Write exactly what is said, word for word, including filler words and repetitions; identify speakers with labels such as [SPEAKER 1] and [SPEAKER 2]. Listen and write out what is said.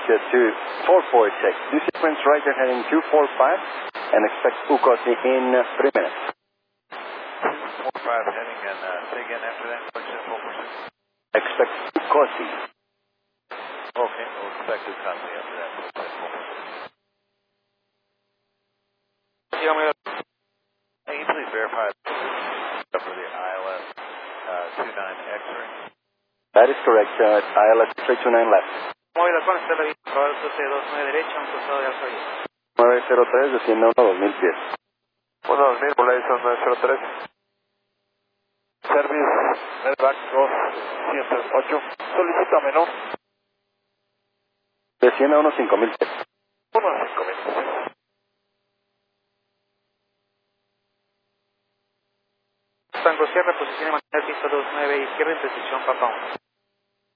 [SPEAKER 1] departure to four four six. Do sequence right your heading two four five and expect Ukosi in uh, three minutes.
[SPEAKER 2] four five heading and uh, say again after that, what's that four four six?
[SPEAKER 1] Expect Ukosi.
[SPEAKER 2] Okay, we'll expect Ukosi after that, what's that four four six? Can you please verify for the I L S uh, two nine X-ray?
[SPEAKER 1] That is correct, uh, I L S three two nine left.
[SPEAKER 3] Móvil Alfa, Stella Vista, Proval Cruce dos nueve derecha, un costado de Alfa diez.
[SPEAKER 1] nueve cero tres, desciende uno dos mil pies.
[SPEAKER 2] uno dos mil, Volaison nueve cero tres. Service, Medvac dos siete ocho. Solicita menú.
[SPEAKER 1] Desciende a unos cinco mil pies.
[SPEAKER 2] uno a cinco mil.
[SPEAKER 3] Tango Sierra, posición de mantener pista dos nueve, izquierda en precisión, Papa uno.